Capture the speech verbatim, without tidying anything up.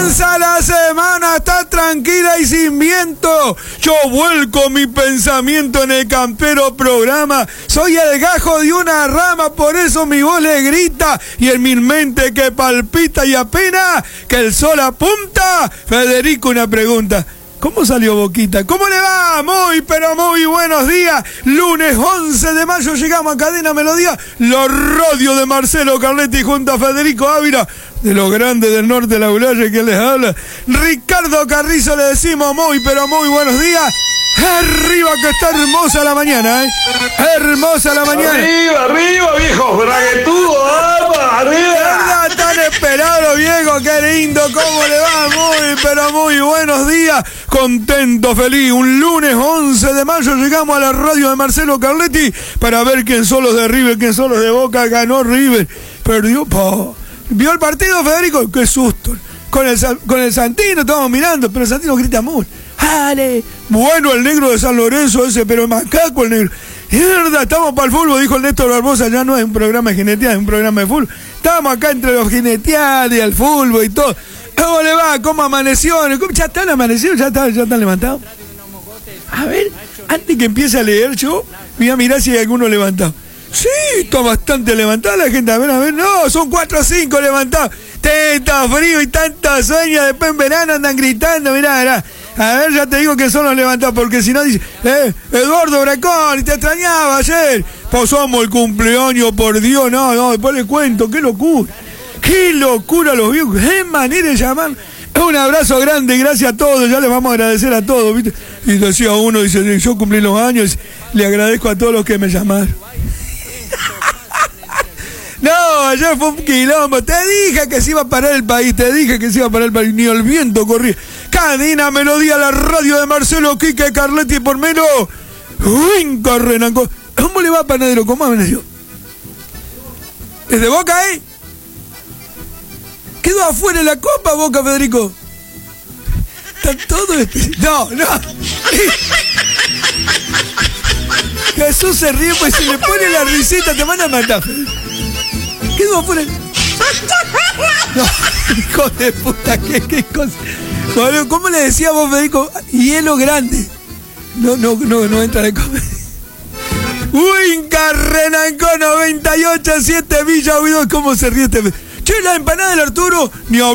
La semana está tranquila y sin viento. Yo vuelco mi pensamiento en el campero programa. Soy el gajo de una rama, por eso mi voz le grita y en mi mente que palpita y apenas que el sol apunta. Federico, una pregunta. ¿Cómo salió Boquita? ¿Cómo le va? Muy, pero muy buenos días. Lunes once de mayo llegamos a Cadena Melodía, la radio de Marcelo Carletti junto a Federico Ávila, de los grandes del norte de la Bulaya que les habla. Ricardo Carrizo le decimos muy, pero muy buenos días. Arriba que está hermosa la mañana, ¿eh? Hermosa la mañana. Arriba, arriba, viejo braguetudo, vamos, arriba. Tan esperado, viejo, qué lindo, cómo le va, muy, pero muy buenos días. Contento, feliz, un lunes once de mayo llegamos a la radio de Marcelo Carletti para ver quién son los de River, quién son los de Boca. Ganó River, perdió, po. ¿Vio el partido, Federico? Qué susto. Con el, con el Santino estábamos mirando, pero el Santino grita mucho. ¡Ale! Bueno, el negro de San Lorenzo ese, pero macaco el negro. Mierda, estamos para el fútbol, dijo el Néstor Barbosa, ya no es un programa de jineteada, es un programa de fútbol. Estamos acá entre los jineteados y el fútbol y todo. ¿Cómo le va? ¿Cómo amaneció? ¿Cómo? ¿Ya están amanecidos? ¿Ya están, ya están levantados? A ver, antes que empiece a leer yo, voy a mirar si hay alguno levantado. Sí, está bastante levantada la gente. A ver, a ver, no, son cuatro o cinco levantados. Tanta frío y tanta sueña, después en verano andan gritando, mirá, mirá. A ver, ya te digo que son los levantados, porque si no dice, eh, Eduardo Bracón, te extrañaba ayer. Pasamos el cumpleaños, por Dios, no, no, después le cuento, qué locura. Qué locura los viejos, qué manera de llamar. Un abrazo grande, gracias a todos, ya les vamos a agradecer a todos, ¿viste? Y decía uno, dice, yo cumplí los años, le agradezco a todos los que me llamaron. No, ayer fue un quilombo. Te dije que se iba a parar el país. Te dije que se iba a parar el país. Ni el viento corría. Cadena Melodía, la radio de Marcelo Quique Carletti por menos. Uy, Renanco. ¿Cómo le va, panadero? ¿Cómo amaneció? ¿Desde Boca, eh? ¿Quedó afuera en la copa, Boca, Federico? Está todo... No, no. Jesús se ríe, pues si le pone la risita te van a matar. Quedó afuera. No, hijo de puta, qué, qué cosa. Bueno, ¿cómo le decía vos, Federico? Hielo grande. No, no, no, no entra de comer. Uy, Renanco noventa y ocho siete Villa Huido, ¿cómo se ríe este? Che, la empanada del Arturo, ni